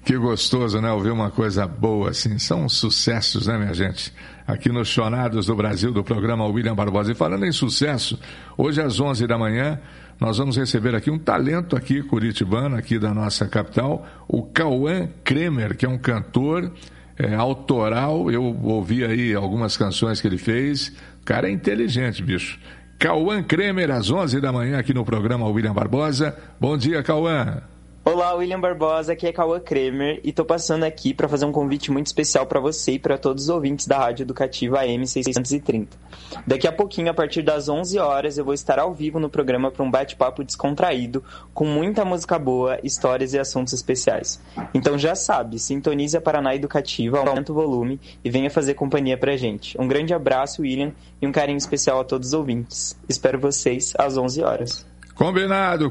Que gostoso, né? Ouvir uma coisa boa, assim. São sucessos, né, minha gente? Aqui nos Chorados do Brasil, do programa William Barbosa. E falando em sucesso, hoje às 11 da manhã, nós vamos receber aqui um talento aqui, curitibano, aqui da nossa capital, o Cauã Kremer, que é um cantor autoral. Eu ouvi aí algumas canções que ele fez. O cara é inteligente, bicho. Cauã Kremer, às 11 da manhã, aqui no programa William Barbosa. Bom dia, Cauã. Olá, William Barbosa, aqui é Cauã Kremer e tô passando aqui para fazer um convite muito especial para você e para todos os ouvintes da Rádio Educativa AM 630. Daqui a pouquinho, a partir das 11 horas, eu vou estar ao vivo no programa para um bate-papo descontraído, com muita música boa, histórias e assuntos especiais. Então já sabe, sintonize a Paraná Educativa, aumenta o volume e venha fazer companhia pra gente. Um grande abraço, William, e um carinho especial a todos os ouvintes. Espero vocês às 11 horas. Combinado.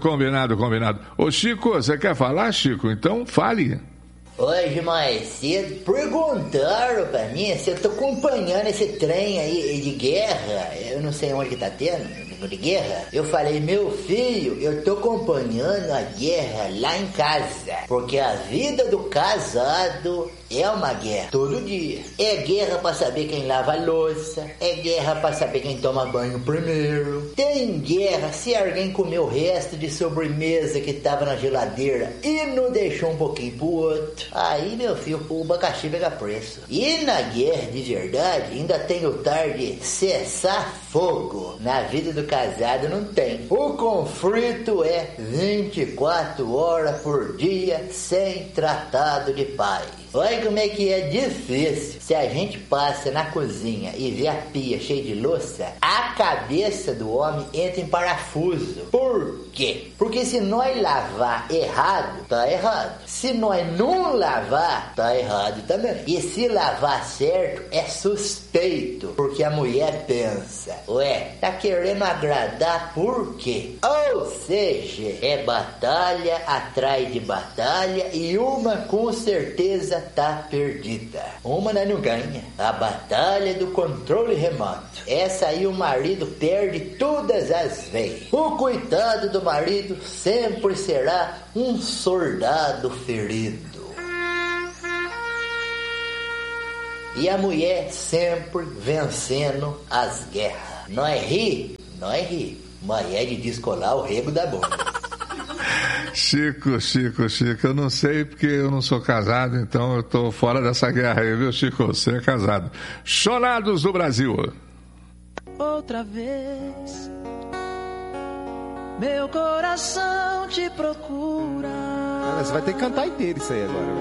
Ô, Chico, você quer falar, Chico? Então, fale. Hoje mais cedo perguntaram pra mim se eu tô acompanhando esse trem aí de guerra. Eu não sei onde que tá tendo, de guerra. Eu falei, meu filho, eu tô acompanhando a guerra lá em casa. Porque a vida do casado é uma guerra, todo dia. É guerra pra saber quem lava a louça. É guerra pra saber quem toma banho primeiro. Tem guerra se alguém comeu o resto de sobremesa que tava na geladeira e não deixou um pouquinho pro outro. Aí, meu filho, o abacaxi pega preço. E na guerra de verdade, ainda tem o tal de cessar fogo. Na vida do casado não tem. O conflito é 24 horas por dia sem tratado de paz. Olha como é que é difícil. Se a gente passa na cozinha e vê a pia cheia de louça, a cabeça do homem entra em parafuso. Por quê? Porque se nós lavar errado, tá errado. Se nós não lavar, tá errado também. E se lavar certo, é suspeito. Porque a mulher pensa, ué, tá querendo agradar por quê? Ou seja, é batalha atrás de batalha e uma com certeza tá perdida. Uma não ganha. A batalha do controle remoto. Essa aí o marido perde todas as vezes. O coitado do marido sempre será um soldado ferido. E a mulher sempre vencendo as guerras. Nós ri, mas é de descolar o rego da boca. Chico, eu não sei porque eu não sou casado, então eu tô fora dessa guerra aí, viu, Chico? Você é casado. Chorados do Brasil. Outra vez, meu coração te procura. Você vai ter que cantar inteiro isso aí agora.